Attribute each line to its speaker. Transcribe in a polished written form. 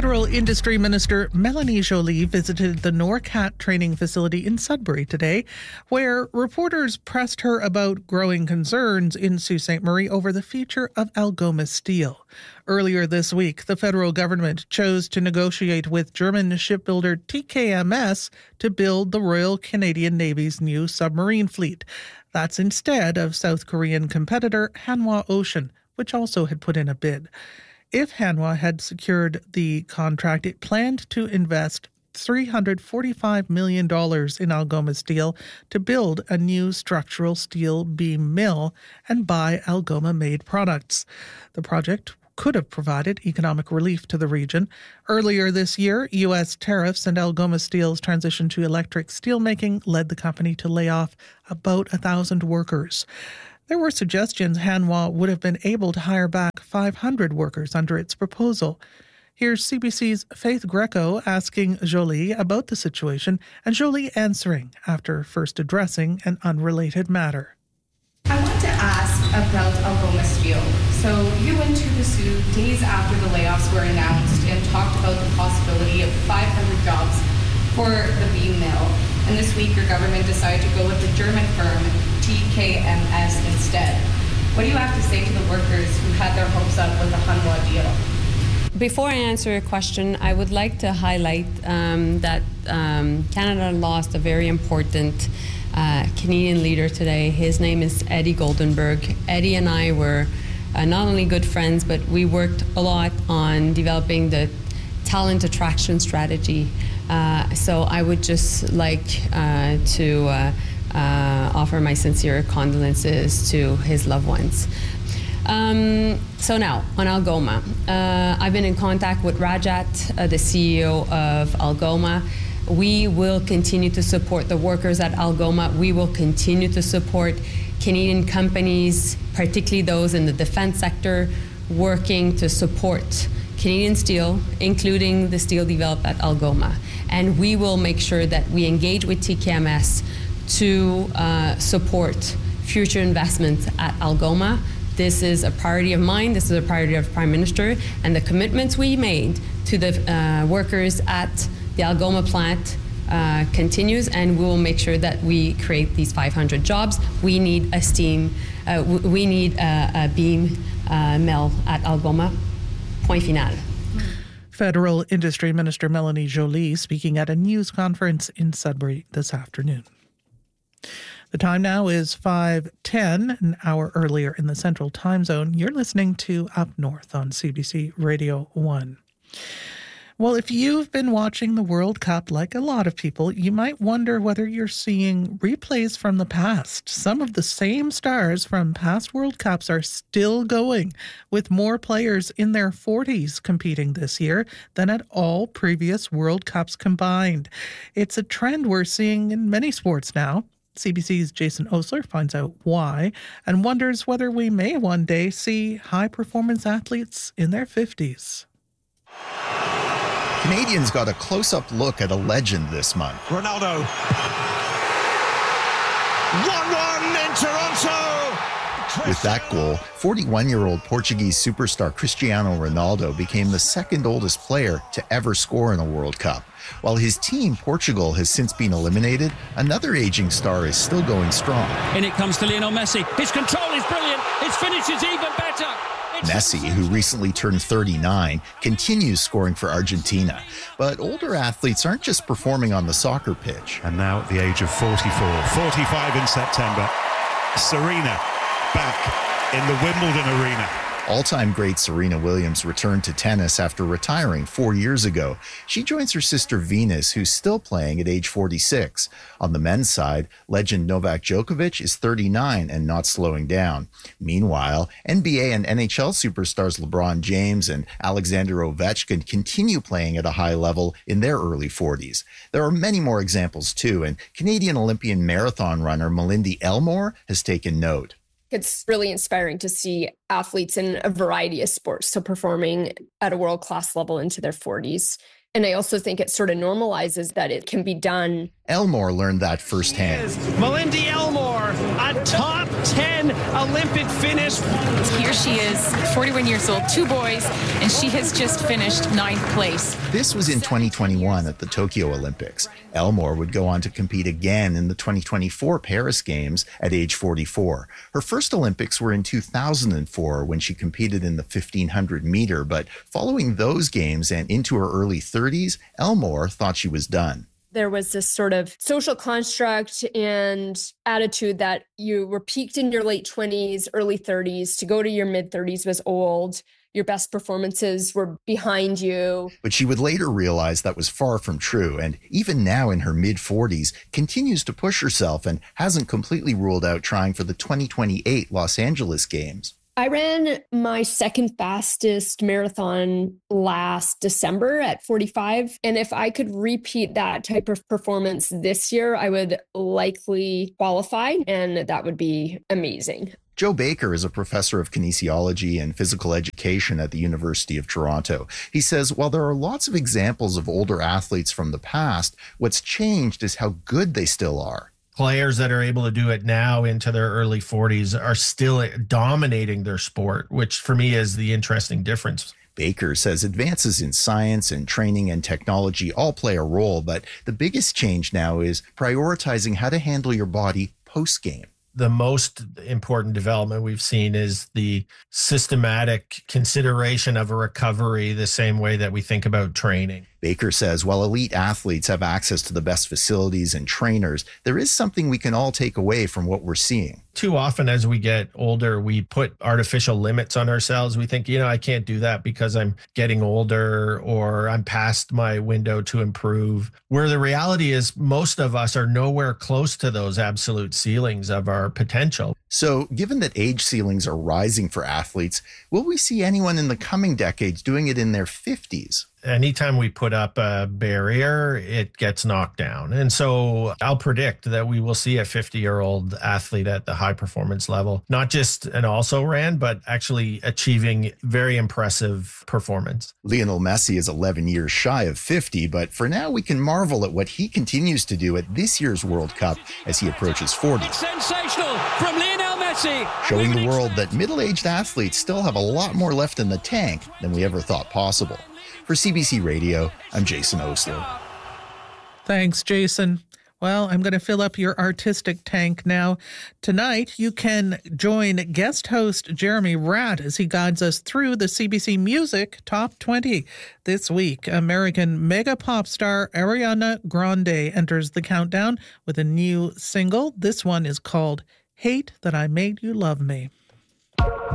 Speaker 1: Federal Industry Minister Melanie Joly visited the NORCAT training facility in Sudbury today, where reporters pressed her about growing concerns in Sault Ste. Marie over the future of Algoma Steel. Earlier this week, the federal government chose to negotiate with German shipbuilder TKMS to build the Royal Canadian Navy's new submarine fleet. That's instead of South Korean competitor Hanwha Ocean, which also had put in a bid. If Hanwha had secured the contract, it planned to invest $345 million in Algoma Steel to build a new structural steel beam mill and buy Algoma-made products. The project could have provided economic relief to the region. Earlier this year, U.S. tariffs and Algoma Steel's transition to electric steelmaking led the company to lay off about 1,000 workers. There were suggestions Hanwha would have been able to hire back 500 workers under its proposal. Here's CBC's Faith Greco asking Joly about the situation and Joly answering after first addressing an unrelated matter.
Speaker 2: I want to ask about Algoma Steel. So you went to the Soo days after the layoffs were announced and talked about the possibility of 500 jobs for the beam mill. And this week your government decided to go with the German firm TKMS instead. What do you have to say to the workers who had their hopes up with the Hanwha deal?
Speaker 3: Before I answer your question, I would like to highlight that Canada lost a very important Canadian leader today. His name is Eddie Goldenberg. Eddie and I were not only good friends, but we worked a lot on developing the talent attraction strategy. So I would just like to offer my sincere condolences to his loved ones. So now, on Algoma. I've been in contact with Rajat, the CEO of Algoma. We will continue to support the workers at Algoma. We will continue to support Canadian companies, particularly those in the defense sector, working to support Canadian steel, including the steel developed at Algoma. And we will make sure that we engage with TKMS to support future investments at Algoma. This is a priority of mine, this is a priority of the Prime Minister, and the commitments we made to the workers at the Algoma plant continues, and we will make sure that we create these 500 jobs. We need a beam mill at Algoma. Point final.
Speaker 1: Federal Industry Minister Melanie Joly speaking at a news conference in Sudbury this afternoon. The time now is 5:10, an hour earlier in the Central Time Zone. You're listening to Up North on CBC Radio 1. Well, if you've been watching the World Cup like a lot of people, you might wonder whether you're seeing replays from the past. Some of the same stars from past World Cups are still going, with more players in their 40s competing this year than at all previous World Cups combined. It's a trend we're seeing in many sports now. CBC's Jason Osler finds out why and wonders whether we may one day see high-performance athletes in their 50s.
Speaker 4: Canadians got a close-up look at a legend this month.
Speaker 5: Ronaldo. 1-1 in Toronto.
Speaker 4: With that goal, 41-year-old Portuguese superstar Cristiano Ronaldo became the second oldest player to ever score in a World Cup. While his team, Portugal, has since been eliminated, another aging star is still going strong.
Speaker 6: In it comes to Lionel Messi. His control is brilliant. His finish is even better.
Speaker 4: Messi, who recently turned 39, continues scoring for Argentina. But older athletes aren't just performing on the soccer pitch.
Speaker 5: And now at the age of 44, 45 in September, Serena back in the Wimbledon arena.
Speaker 4: All-time great Serena Williams returned to tennis after retiring 4 years ago. She joins her sister Venus, who's still playing at age 46. On the men's side, legend Novak Djokovic is 39 and not slowing down. Meanwhile, NBA and NHL superstars LeBron James and Alexander Ovechkin continue playing at a high level in their early 40s. There are many more examples too, and Canadian Olympian marathon runner Melindy Elmore has taken note.
Speaker 7: It's really inspiring to see athletes in a variety of sports, so performing at a world-class level into their 40s. And I also think it sort of normalizes that it can be done
Speaker 4: Elmore learned that firsthand.
Speaker 8: Malindi Elmore, a top 10 Olympic finish.
Speaker 9: Here she is, 41 years old, 2 boys, and she has just finished 9th place.
Speaker 4: This was in 2021 at the Tokyo Olympics. Elmore would go on to compete again in the 2024 Paris Games at age 44. Her first Olympics were in 2004 when she competed in the 1500 meter, but following those games and into her early 30s, Elmore thought she was done.
Speaker 7: There was this sort of social construct and attitude that you were peaked in your late 20s, early 30s. To go to your mid 30s was old. Your best performances were behind you.
Speaker 4: But she would later realize that was far from true, and even now in her mid-40s, continues to push herself and hasn't completely ruled out trying for the 2028 Los Angeles Games.
Speaker 7: I ran my second fastest marathon last December at 45. And if I could repeat that type of performance this year, I would likely qualify, and that would be amazing.
Speaker 4: Joe Baker is a professor of kinesiology and physical education at the University of Toronto. He says, while there are lots of examples of older athletes from the past, what's changed is how good they still are.
Speaker 8: Players that are able to do it now into their early 40s are still dominating their sport, which for me is the interesting difference.
Speaker 4: Baker says advances in science and training and technology all play a role, but the biggest change now is prioritizing how to handle your body post-game.
Speaker 8: The most important development we've seen is the systematic consideration of a recovery the same way that we think about training.
Speaker 4: Baker says while elite athletes have access to the best facilities and trainers, there is something we can all take away from what we're seeing.
Speaker 8: Too often as we get older, we put artificial limits on ourselves. We think, I can't do that because I'm getting older or I'm past my window to improve. Where the reality is most of us are nowhere close to those absolute ceilings of our potential.
Speaker 4: So given that age ceilings are rising for athletes, will we see anyone in the coming decades doing it in their 50s?
Speaker 8: Anytime we put up a barrier, it gets knocked down. And so I'll predict that we will see a 50-year-old athlete at the high performance level, not just an also-ran, but actually achieving very impressive performance.
Speaker 4: Lionel Messi is 11 years shy of 50, but for now we can marvel at what he continues to do at this year's World Cup as he approaches 40.
Speaker 6: It's sensational from Lionel Messi.
Speaker 4: Showing the world that middle-aged athletes still have a lot more left in the tank than we ever thought possible. For CBC Radio, I'm Jason Osler.
Speaker 1: Thanks, Jason. Well, I'm going to fill up your artistic tank now. Tonight, you can join guest host Jeremy Ratt as he guides us through the CBC Music Top 20. This week, American mega pop star Ariana Grande enters the countdown with a new single. This one is called Hate That I Made You Love Me.